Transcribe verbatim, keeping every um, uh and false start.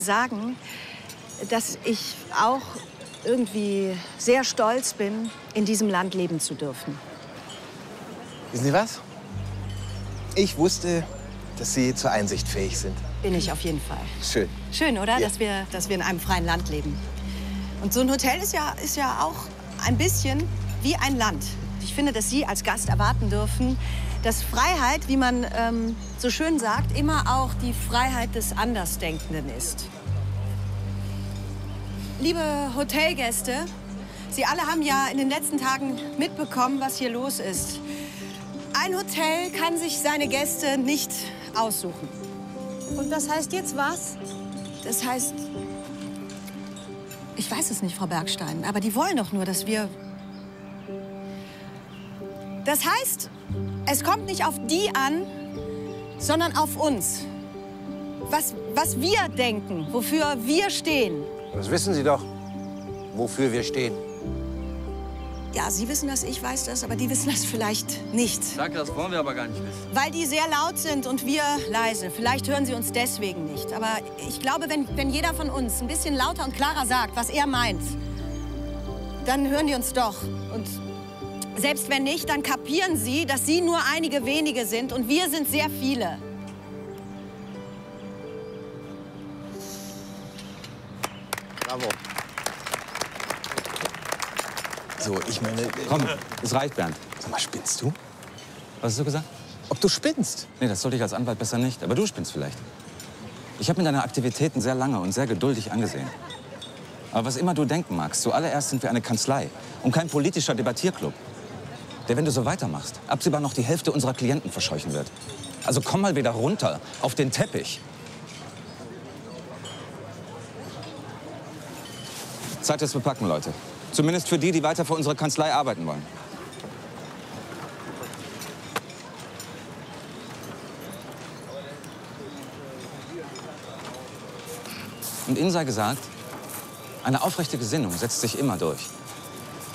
sagen, dass ich auch irgendwie sehr stolz bin, in diesem Land leben zu dürfen. Wissen Sie was? Ich wusste, dass Sie zur Einsicht fähig sind. Bin ich auf jeden Fall. Schön. Schön, oder? Ja. Dass wir, dass wir in einem freien Land leben. Und so ein Hotel ist ja, ist ja auch ein bisschen wie ein Land. Ich finde, dass Sie als Gast erwarten dürfen, dass Freiheit, wie man ähm, so schön sagt, immer auch die Freiheit des Andersdenkenden ist. Liebe Hotelgäste, Sie alle haben ja in den letzten Tagen mitbekommen, was hier los ist. Ein Hotel kann sich seine Gäste nicht aussuchen. Und das heißt jetzt was? Das heißt, ich weiß es nicht, Frau Bergstein, aber die wollen doch nur, dass wir... Das heißt, es kommt nicht auf die an, sondern auf uns. Was, was wir denken, wofür wir stehen. Das wissen Sie doch, wofür wir stehen. Ja, Sie wissen das, ich weiß das, aber die wissen das vielleicht nicht. Danke, das wollen wir aber gar nicht wissen. Weil die sehr laut sind und wir leise. Vielleicht hören Sie uns deswegen nicht. Aber ich glaube, wenn, wenn jeder von uns ein bisschen lauter und klarer sagt, was er meint, dann hören die uns doch. Und selbst wenn nicht, dann kapieren Sie, dass Sie nur einige wenige sind und wir sind sehr viele. Bravo. So, ich meine... Komm, es reicht, Bernd. Sag mal, spinnst du? Was hast du gesagt? Ob du spinnst? Nee, das sollte ich als Anwalt besser nicht. Aber du spinnst vielleicht. Ich habe mir deine Aktivitäten sehr lange und sehr geduldig angesehen. Aber was immer du denken magst, zuallererst sind wir eine Kanzlei und kein politischer Debattierclub, der, wenn du so weitermachst, absehbar noch die Hälfte unserer Klienten verscheuchen wird. Also komm mal wieder runter auf den Teppich. Zeit, das bepacken, Leute. Zumindest für die, die weiter für unsere Kanzlei arbeiten wollen. Und Ihnen sei gesagt, eine aufrechte Gesinnung setzt sich immer durch.